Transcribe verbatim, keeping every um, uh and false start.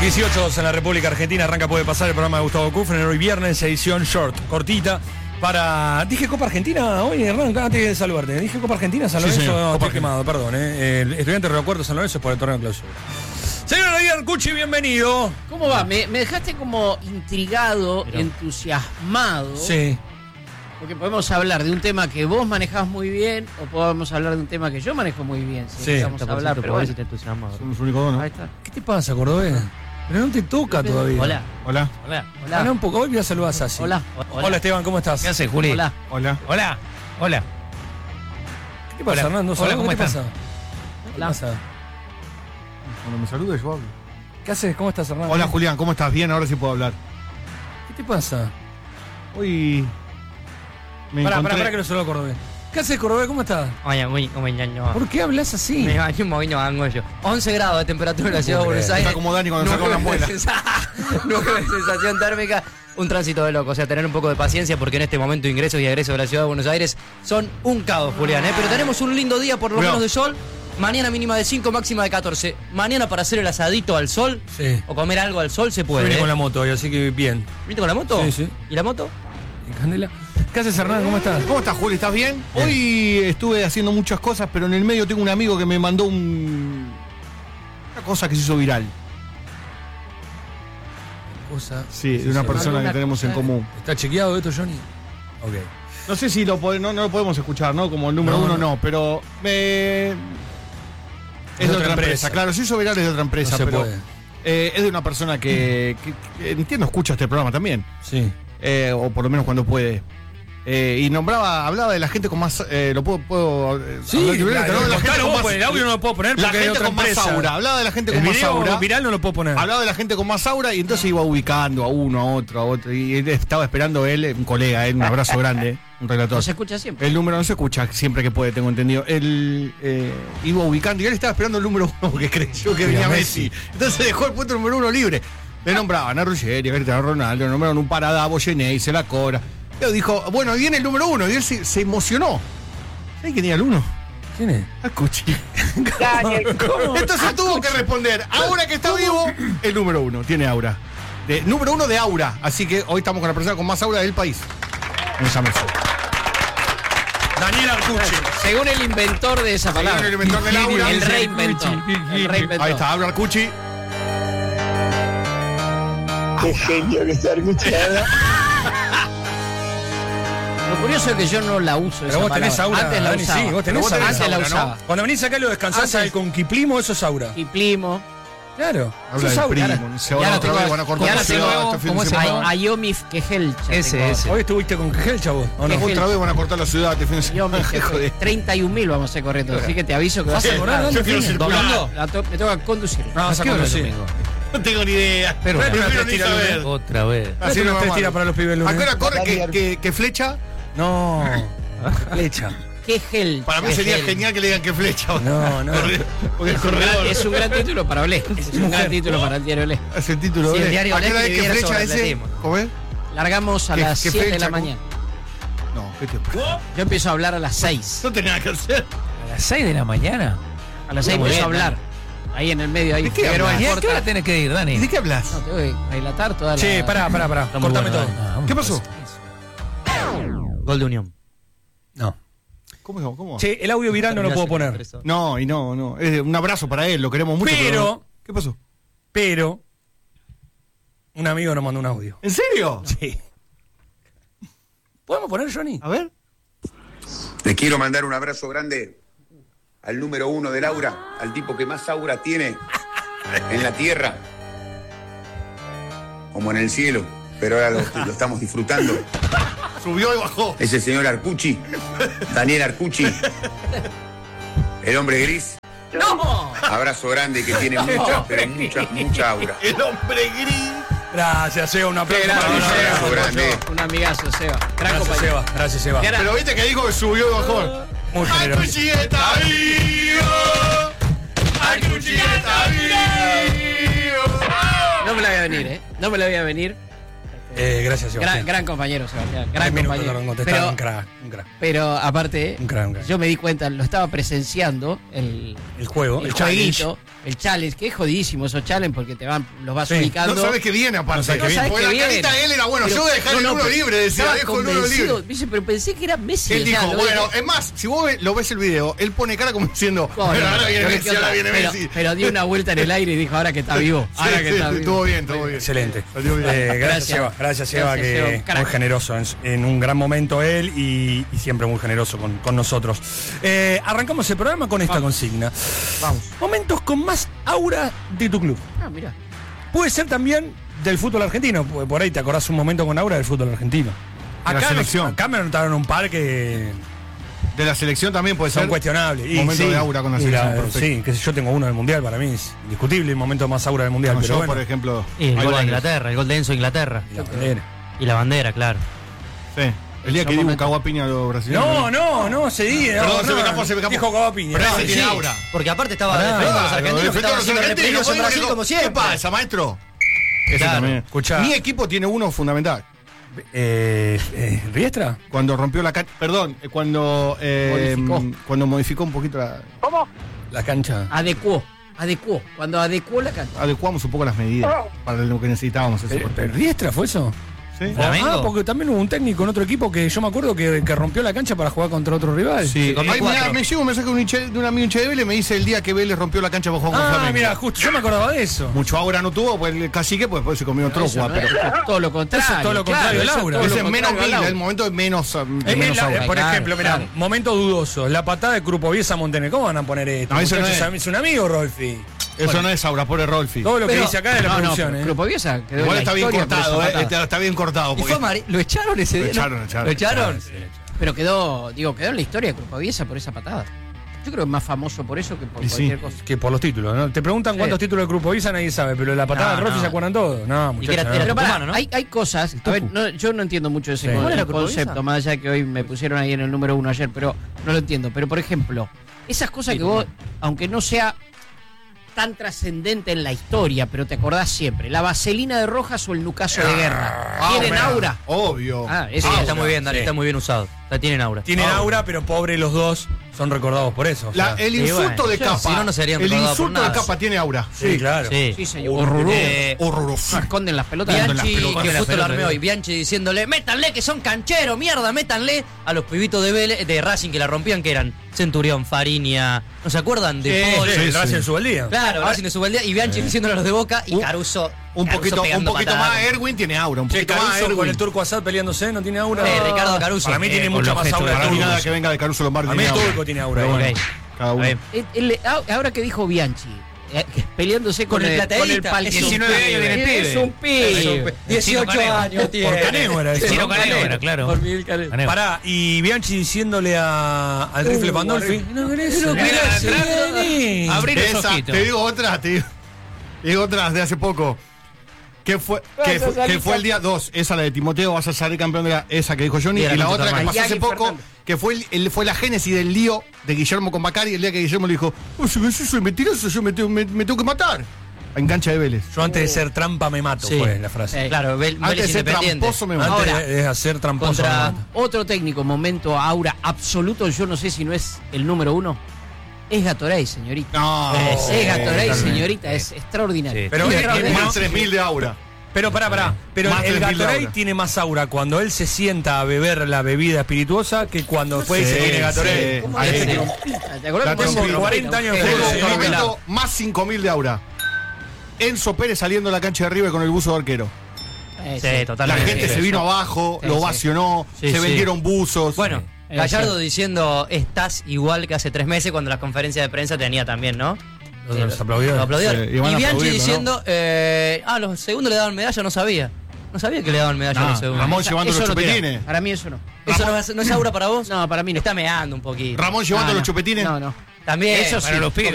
dieciocho en la República Argentina, arranca Puede Pasar el programa de Gustavo Kufner, hoy viernes, edición short, cortita, para... Dije Copa Argentina hoy, Hernán, antes de saludarte, dije Copa Argentina, San Lorenzo, sí, no, Copa quemado, perdón, eh. El estudiante de Recuerdo San Lorenzo es por el torneo de clausura. Señor David Arcucci, bienvenido. ¿Cómo va? Me, me dejaste como intrigado, Pero. entusiasmado. Sí. Porque podemos hablar de un tema que vos manejás muy bien o podemos hablar de un tema que yo manejo muy bien. Si sí, vamos a hablar, pero bueno. Somos únicos dos, ¿no? Ahí está. ¿Qué te pasa, Cordobés? Pero no te toca todavía. Hola. Hola. Hola. Hola. Habla un poco, hoy voy a saludar a Sassi. Hola. Hola. Hola, Esteban, ¿cómo estás? ¿Qué haces, Juli? Hola. Hola. Hola. Hola. ¿Qué te pasa, Hola. Hernando? Hola, ¿cómo ¿Qué te estás? pasa? ¿Qué Hola. pasa? Cuando me saludes yo hablo. ¿Qué haces? ¿Cómo estás, Hernando? Hola, Julián, ¿cómo estás? Bien, ahora sí puedo hablar. ¿Qué te pasa? Hoy... Me Pará, encontré... pará, pará que lo saludo a Cordobés. ¿Qué haces, Cordobés? ¿Cómo estás? Oye, muy, muy ñaño. ¿Por qué hablas así? Me baño un moviño bango yo. once grados de temperatura en la ciudad de Buenos Aires. Está como Dani cuando sacó una muela. Nueva sensación térmica. Un tránsito de loco, o sea, tener un poco de paciencia porque en este momento ingresos y egresos de la ciudad de Buenos Aires son un caos, Julián, ¿eh? Pero tenemos un lindo día por lo Cuidado. menos de sol. Mañana mínima de cinco, máxima de catorce. Mañana para hacer el asadito al sol Sí. o comer algo al sol se Yo puede. vine ¿eh? con la moto hoy, así que bien. ¿Viniste con la moto? Sí, sí. ¿Y la moto? ¿Y Candela? ¿Qué haces, Hernán? ¿Cómo estás? ¿Cómo estás, Juli? ¿Estás bien? Bien. Hoy estuve haciendo muchas cosas, pero en el medio tengo un amigo que me mandó un... una cosa que se hizo viral. Cosa. Sí, de una sí, persona Una que tenemos en cosa- común. ¿Está chequeado esto, Johnny? Ok. No sé si lo, pode- no, no lo podemos escuchar, ¿no? Como el número No, uno, no. no, pero... me- Es de otra empresa. Claro, si hizo viral es de otra empresa, No se pero... puede. eh, es de una persona que, que- que entiendo escucha este programa también. Sí. Eh, o por lo menos cuando puede. Eh, y nombraba, hablaba de la gente con más. Eh, lo puedo. puedo eh, Sí, hablar de- claro, ¿no? De la gente contalo con vos, más- porque el audio no lo puedo poner La porque es de gente otra con más empresa. aura. Hablaba de la gente El con más video aura. viral no lo puedo poner. Hablaba de la gente con más aura y entonces iba ubicando a uno, a otro, a otro. Y él estaba esperando él, un colega, él, un abrazo grande, un relator. No se escucha siempre. El número no se escucha siempre que puede, tengo entendido. Él eh, iba ubicando y él estaba esperando el número uno porque creyó que venía Messi. Entonces dejó el puesto número uno libre. Le nombraban a Ruggeri, a Cristiano Ronaldo, le nombraron un parada a Boyené, se la cobra. Él dijo, bueno, ahí viene el número uno. Y él se, se emocionó. ¿Sabes quién tenía el uno? ¿Quién es? Arcucci. ¿Cómo? Entonces tuvo que responder, ahora que está vivo, el número uno, tiene aura. De, número uno de aura. Así que hoy estamos con la persona con más aura del país. En esa mesa. Daniel Arcucci. Según el inventor de esa palabra. Según el inventor del aura. El reinventor. El reinventor. Ahí está, habla Arcucci. Qué genio que está escuchando. Lo curioso es que yo no la uso. Pero esa vos tenés palabra. aura, Antes la Dani, usaba. sí, vos tenés Pero aura, Antes la ¿no? usaba. Cuando venís acá lo descansás Antes- al conquiplimo, eso es aura. Y plimo. Claro. Habla Eso es del aura. primo. No sé, Y ahora ahora otra tengo- vez van a cortar y ahora la ciudad tengo- este fin ¿cómo de se semana. llama? Ayomif Kehelcha. Ese, tengo. ese. Hoy estuviste con Gel, chavo. ¿O no? Qué Otra vez van a cortar la ciudad este fin de semana. Ayomif Joder. treinta y un mil vamos a ir corriendo. Así que te aviso que va a ¿Vas a ser. demorar, Dani? Yo quiero ¿Fin? circular. ¿Domingo? La to- me toca conducir. No, vas a conducir. No tengo ni idea. Pero Bueno, Prefiero una ni tira saber. lunes. Otra vez. Así no no te va tira mal. para los pibes el lunes. ¿A qué hora corre que, que, que flecha? No. Flecha. ¿Qué gel? Para mí ¿Qué sería gel? genial que le digan que flecha. No, no. Porque el Es un gran- corredor Es un gran título para Olé. Es un gran título para el diario Olé. es el título. Sí, el de- diario ¿A qué Olé hora es que escribiera flecha sobre ese? atletismo. ¿Cómo es? Largamos a ¿Qué- las qué siete de fecha? la mañana. No, ¿qué te Yo empiezo a hablar a las seis. No tenés nada que hacer. ¿A las seis de la mañana? A las seis Muy empiezo a bien, hablar. Ahí en el medio, ahí. ¿De qué Pero hablas? ahí ¿Y a qué corta- hora tenés que ir, ¿Y Dani? de qué hablas? No, tengo que dilatar toda la... Che, pará, pará, pará. Está muy Cortame bueno, todo. Dani. Ah, ¿Qué vamos. pasó? Gol de Unión. No. ¿Cómo es? ¿Cómo? Che, el audio viral no lo puedo poner. No, y no, no. Es un abrazo para él, lo queremos mucho. Pero- ¿Qué pasó? Pero un amigo nos mandó un audio. ¿En serio? Sí. ¿Podemos poner, Johnny? A ver. Le quiero mandar un abrazo grande al número uno del aura, al tipo que más aura tiene en la tierra, como en el cielo, pero ahora lo, lo estamos disfrutando. Subió y bajó. Ese señor Arcucci, Daniel Arcucci, el hombre gris. ¡No! Abrazo grande que tiene mucha, pero mucha, mucha aura. El hombre gris. Gracias, Seba. Un aplauso Qué para grande, Un Seba. abrazo grande. Un amigazo, Seba. Gran Gracias, compañero. Seba. Gracias, Seba. Qué Pero viste que dijo que subió y bajó. Muy generoso. Arcucci está vivo. Arcucci está vivo. No me la voy a venir, ¿eh? No me la voy a venir. Eh, gracias, Sebastián. Gran, gran compañero, Sebastián. Gran Tres minutos compañero. tardó en contestar, Pero, un crack, un crack. pero aparte, Un crack, un crack. yo me di cuenta, lo estaba presenciando, el, El juego, el, el jueguito, el challenge, que es jodidísimo esos challenge porque te van, los vas Sí. ubicando. No sabes que viene aparte. No sabes que Porque viene. Porque la viene. carita de él era bueno. Pero- Yo voy a dejar no, el no, uno pero libre, decía, estaba dejo el uno convencido, libre. dice, pero pensé que era Messi. Él o sea, dijo, lo- bueno, es más, si vos ve- lo ves el video, él pone cara como diciendo, No, no, pero no, ahora viene pero Messi, ¿qué ahora onda? viene pero, Messi. pero dio una vuelta en el aire y dijo, ahora que está vivo. Sí, Ahora que sí, está sí, vivo. estuvo bien, estuvo bien. Excelente. Salió bien. Eh, gracias, Gracias. Seba. Gracias, Seba, Gracias, que Seba, un crack. muy generoso en, en un gran momento él y, y siempre muy generoso con, con nosotros. Eh, arrancamos el programa con esta consigna. Vamos. Momentos con más aura de tu club. Ah, mira. Puede ser también del fútbol argentino, porque por ahí te acordás un momento con aura del fútbol argentino. De la Acá, selección. nos- acá me anotaron un par que De la selección también puede son ser. cuestionables. Y momento sí, de aura con la y selección, perfecto. sí, que yo tengo uno del mundial, para mí es indiscutible el momento más aura del mundial. Como pero yo, bueno, por ejemplo. Y el hay gol de varios. Inglaterra, el gol de Enzo de Inglaterra. y la bandera. Y la bandera, claro. Sí. El día Son que Dibu momentos. cagó a piña a los brasileños. No, no, no, se diga. Perdón, no, se me no, escapó, se me escapó. Dijo Cavapiña. Pero No, ese sí. tiene aura. Porque aparte estaba Pará, defendiendo a los Claro, argentinos que defendió a estaban los siendo argentinos, reprimidos en ¿cómo Brasil que- como ¿Qué siempre. pasa, maestro? Ese Claro. también. Escuchá. Mi equipo tiene uno fundamental. Eh, eh, ¿Riestra? Cuando rompió la cancha. Perdón, eh, cuando. eh, Modificó. Cuando modificó un poquito la. La cancha. Adecuó. Adecuó. Cuando adecuó la cancha. Adecuamos un poco las medidas para lo que necesitábamos ese Eh, portero. ¿Riestra fue eso? ¿Sí? Flamengo. Ah, porque también hubo un técnico en otro equipo que yo me acuerdo que, que rompió la cancha para jugar contra otro rival. Sí. Se comió Ay, mirá, cuatro. me llegó un mensaje de un, hincha- de un amigo hincha de Vélez, me dice el día que Vélez rompió la cancha para jugar con Ah, Flamengo. mira, justo, yo me acordaba de eso. Mucho ahora no tuvo, pues el cacique, pues después se comió otro Eso jugar, no es- pero. eso es todo lo contrario. Eso es todo lo contrario, eso es Laura. todo Ese lo es menos contrario, mil, Laura. el momento de menos, um, de Eh, menos la- aura. por Claro, ejemplo, mirá, claro. momento dudoso. La patada de Krupoviesa a Montenegro. ¿Cómo van a poner esto? No, eso no Muchachos, es. es un amigo, Rolfi. Eso no es aura, pobre Rolfi. Todo lo que Pero- dice acá de la no, producción, no, ¿eh? Krupoviesa quedó en Igual la está bien historia por cortado, esa eh, patada. está, está bien cortado. Y porque- fue amare- ¿Lo echaron ese Lo día? echaron, ¿no? lo echaron. ¿Lo echaron? Pero quedó, digo, quedó en la historia de Krupoviesa por esa patada. Yo creo que es más famoso por eso que por Y sí. cualquier cosa. Que por los títulos, ¿no? Te preguntan Sí. cuántos títulos de Krupoviesa, nadie sabe, pero la patada No, de Rolfi no. se acuerdan todos. No, Y que era- muchachos. era no. Pero pará, tucumano, ¿no? hay, hay cosas. A ver, no, yo no entiendo mucho ese Sí. con- ¿Cuál era el Krupoviesa? concepto, más allá de que hoy me pusieron ahí en el número uno ayer, pero no lo entiendo. Pero por ejemplo, esas cosas Sí, que vos, aunque no sea tan trascendente en la historia, pero te acordás siempre, la vaselina de Rojas o el nucaso de guerra. Ah, ¿Tienen bueno, aura? Obvio. Ah, Sí, eso está muy bien, Dani, sí. está muy bien usado. Está- tienen aura. Tienen Ah. aura, pero pobre los dos son recordados por eso. o La- sea. el y insulto bueno, de yo- capa. si no, no serían el recordados por insulto de nada. capa tiene aura. Sí, claro. Sí. Sí, señor. Horroroso. Eh, horroroso. No esconden las pelotas. Bianchi- Bianchi, pelotas, que con la justo lo pelota, armé ¿eh? hoy, Bianchi diciéndole, métanle que son cancheros, mierda, métanle a los pibitos de Vélez, de Racing que la rompían, que eran Centurión, Fariña, ¿no se acuerdan? De Sí, Paul. sí, el sí. Racing en su día. Claro, Racing de Subeldía, y Bianchi diciéndole a los de Boca, y Un- Caruso, Un Caruso poquito, un pegando poquito patadas. más Erwin tiene aura. Un Che, poquito más Caruso Erwin. con el turco Asad peleándose, ¿no tiene aura? Eh, Ricardo Caruso. Para mí Eh, tiene con mucha los más gestos aura de el Para mí turco. nada que venga de Caruso Lombardi. Para mí tiene el aura. turco tiene aura. Pero eh. bueno, Ok. cada uno. Está El- el- ahora que dijo Bianchi, eh, peleándose con, Con el el, plateísta. con el palquito. Es un diecinueve pibe, años, es es un pibe. dieciocho años tiene. Por Caneo era eso. Ciro ¿no? Caneo era, claro. Por Miguel Caneo. Caneo. Pará, y Bianchi diciéndole a, al rifle Uh, Pandolfi. No querés, no Mira, querés, entrando, vení. abrí los Esa, ojitos. te digo otra, te digo, te digo otra de hace poco. ¿Qué fue, que Vas a fue, salir que fue el día dos? Esa, la de Timoteo, vas a salir campeón de la. Esa que dijo Johnny. Y la Y la concha otra que Fernández. pasó hace Iñaki poco, Fernández. que fue, el, el- fue la génesis del lío de Guillermo con Bacari. El día que Guillermo le dijo: "Oh, si yo soy mentiroso, yo me, tengo- me- me tengo que matar. En cancha de Vélez. Yo antes de ser trampa me mato, Sí. fue la frase. Sí. Claro, Vel- Antes Vélez de ser Independiente. tramposo me mato. Antes Ahora, de hacer tramposo me contra- mato. Otro técnico, momento aura absoluto, yo no sé si no es el número uno, es Gatorade, señorita. No, es es Gatorade, totalmente. señorita, es extraordinario. Sí. Pero Es es- extraordinario. más tres mil de aura. Pero pará, pará. Pero Más el tres mil de Gatorade aura. tiene más aura cuando él se sienta a beber la bebida espirituosa que cuando después Sí, se viene Gatorade. sí. ¿Cómo Ahí le sí. hace trompita? ¿Te acordás La cómo hace trompita. cuarenta años de trompita? fútbol, Tengo sí, un sí. momento más cinco mil de aura. Enzo Pérez saliendo a la cancha de River con el buzo de arquero. Eh, Sí, La totalmente. gente se vino abajo, Sí, lo sí. ovacionó, Sí, se sí. vendieron buzos. Bueno, Eh, Gallardo sí. diciendo, estás igual que hace tres meses cuando las conferencias de prensa tenía también, ¿no? Los- Sí, los aplaudidores. los aplaudidores. Sí, y van y Bianchi aplaudiendo, diciendo, eh, ah, los segundos le daban medalla, no sabía. No sabía que le daban medalla a No, los segundos. Ramón Esa- llevando eso los no tiene. chupetines. Para mí eso no. ¿Eso no es, no es aura para vos? No, para mí no. Está meando un poquito. Ramón llevando No, los no. chupetines. No, no. También. Eso para sí, los pibes.